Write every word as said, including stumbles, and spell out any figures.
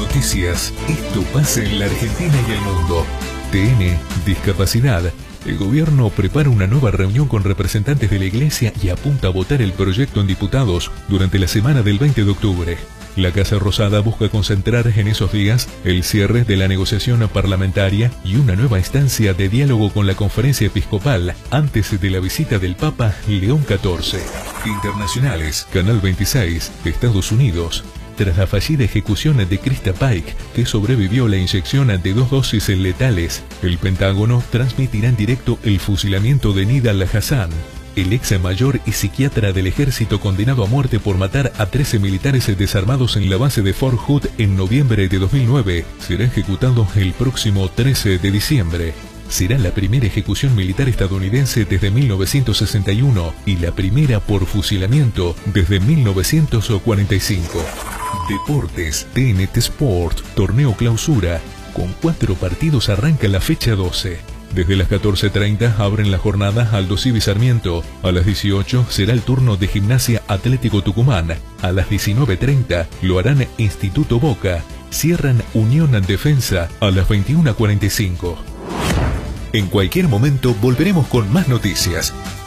Noticias. Esto pasa en la Argentina y el mundo. T N, discapacidad. El gobierno prepara una nueva reunión con representantes de la Iglesia y apunta a votar el proyecto en diputados durante la semana del veinte de octubre. La Casa Rosada busca concentrar en esos días el cierre de la negociación parlamentaria y una nueva instancia de diálogo con la Conferencia Episcopal antes de la visita del Papa León catorce. Internacionales, Canal veintiséis, Estados Unidos. Tras la fallida ejecución de Krista Pike, que sobrevivió a la inyección de dos dosis letales, el Pentágono transmitirá en directo el fusilamiento de Nidal Hasan, el ex mayor y psiquiatra del ejército condenado a muerte por matar a trece militares desarmados en la base de Fort Hood en noviembre de dos mil nueve. Será ejecutado el próximo trece de diciembre. Será la primera ejecución militar estadounidense desde mil novecientos sesenta y uno y la primera por fusilamiento desde mil novecientos cuarenta y cinco. Deportes, T N T Sport, torneo clausura. Con cuatro partidos arranca la fecha doce. Desde las catorce treinta abren la jornada Aldo Civi Sarmiento. A las dieciocho será el turno de Gimnasia Atlético Tucumán. A las diecinueve treinta lo harán Instituto Boca. Cierran Unión Defensa a las veintiuna cuarenta y cinco. En cualquier momento volveremos con más noticias.